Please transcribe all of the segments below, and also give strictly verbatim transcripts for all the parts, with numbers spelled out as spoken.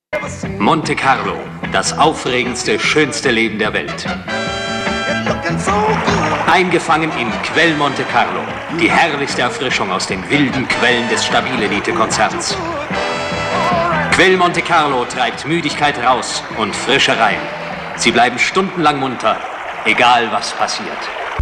Monte Carlo, das aufregendste, schönste Leben der Welt. Eingefangen im Quell Monte Carlo, die herrlichste Erfrischung aus den wilden Quellen des Stabil-Elite-Konzerns. Quell Monte Carlo treibt Müdigkeit raus und Frische rein. Sie bleiben stundenlang munter, egal was passiert.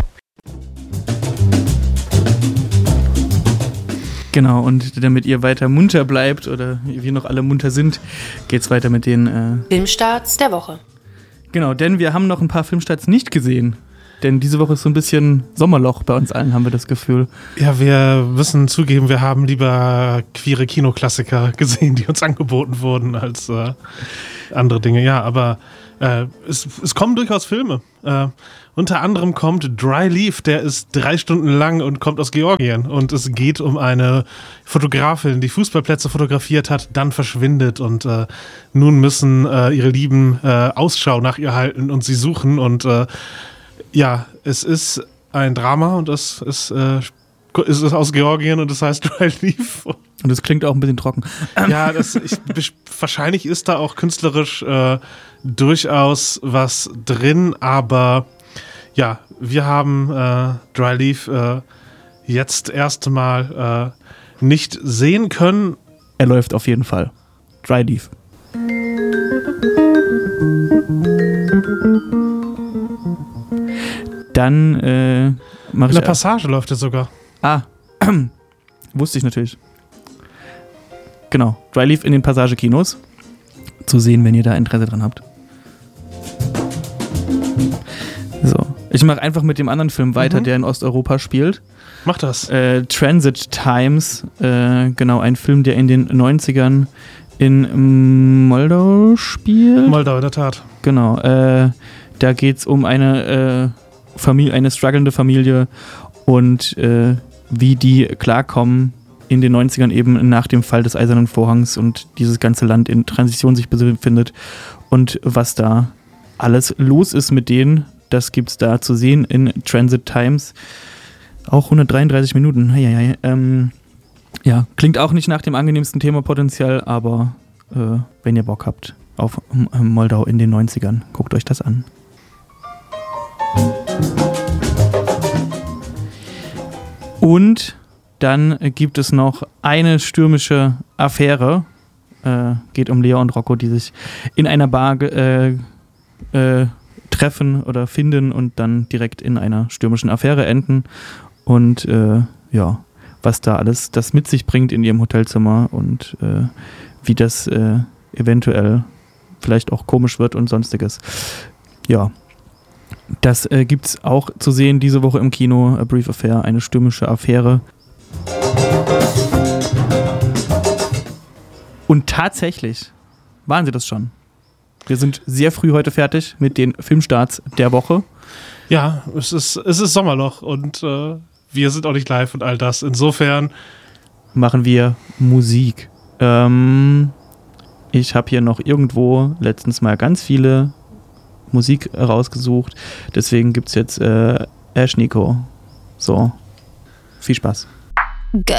Genau, und damit ihr weiter munter bleibt oder wir noch alle munter sind, geht's weiter mit den äh Filmstarts der Woche. Genau, denn wir haben noch ein paar Filmstarts nicht gesehen. Denn diese Woche ist so ein bisschen Sommerloch bei uns allen, haben wir das Gefühl. Ja, wir müssen zugeben, wir haben lieber queere Kinoklassiker gesehen, die uns angeboten wurden, als äh, andere Dinge. Ja, aber äh, es, es kommen durchaus Filme. Äh, unter anderem kommt Dry Leaf, der ist drei Stunden lang und kommt aus Georgien. Und es geht um eine Fotografin, die Fußballplätze fotografiert hat, dann verschwindet. Und äh, nun müssen äh, ihre Lieben äh, Ausschau nach ihr halten und sie suchen. Und äh, ja, es ist ein Drama und es ist, äh, es ist aus Georgien und es heißt Dry Leaf. Und es klingt auch ein bisschen trocken. Ja, das, ich, wahrscheinlich ist da auch künstlerisch äh, durchaus was drin, aber ja, wir haben äh, Dry Leaf äh, jetzt erstmal äh, nicht sehen können. Er läuft auf jeden Fall. Dry Leaf. Dann äh, mache ich... In der Passage läuft er sogar. Ah, wusste ich natürlich. Genau, Dry Leaf in den Passage-Kinos. Zu sehen, wenn ihr da Interesse dran habt. So, ich mache einfach mit dem anderen Film weiter, mhm. der in Osteuropa spielt. Mach das. Äh, Transit Times, äh, genau, ein Film, der in den neunzigern in Moldau spielt. Moldau, in der Tat. Genau, äh, da geht es um eine äh, Familie, eine strugglende Familie und äh, wie die klarkommen in den neunzigern eben nach dem Fall des Eisernen Vorhangs und dieses ganze Land in Transition sich befindet und was da alles los ist mit denen. Das gibt's da zu sehen in Transit Times. Auch hundertdreiunddreißig Minuten. Hei, hei, hei. Ähm, ja, klingt auch nicht nach dem angenehmsten Thema potenziell, aber äh, wenn ihr Bock habt auf Moldau in den neunzigern, guckt euch das an. Und dann gibt es noch eine stürmische Affäre. Äh, geht um Lea und Rocco, die sich in einer Bar äh, äh, treffen oder finden und dann direkt in einer stürmischen Affäre enden. Und äh, ja, was da alles das mit sich bringt in ihrem Hotelzimmer und äh, wie das äh, eventuell vielleicht auch komisch wird und sonstiges. Ja, das äh, gibt's auch zu sehen diese Woche im Kino. A Brief Affair, eine stürmische Affäre. Und tatsächlich waren sie das schon. Wir sind sehr früh heute fertig mit den Filmstarts der Woche. Ja, es ist, es ist Sommerloch und äh, wir sind auch nicht live und all das. Insofern machen wir Musik. Ähm, ich habe hier noch irgendwo letztens mal ganz viele Musik rausgesucht. Deswegen gibt es jetzt äh, Ash Nico. So, viel Spaß.